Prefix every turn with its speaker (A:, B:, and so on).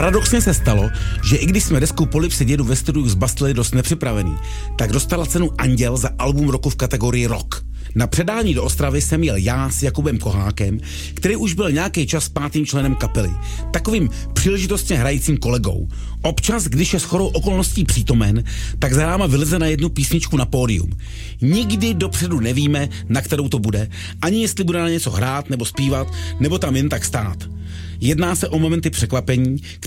A: paradoxně se stalo, že i když jsme desku Polipsy dědu ve studiu zbastili dost nepřipravený, tak dostala cenu Anděl za album roku v kategorii rock. Na předání do Ostravy jsem jel já s Jakubem Kohákem, který už byl nějaký čas 5. členem kapely, takovým příležitostně hrajícím kolegou. Občas, když je shodou okolností přítomen, tak za náma vyleze na jednu písničku na pódium. Nikdy dopředu nevíme, na kterou to bude, ani jestli bude na něco hrát nebo zpívat, nebo tam jen tak stát. Jedná se o momenty překvapení,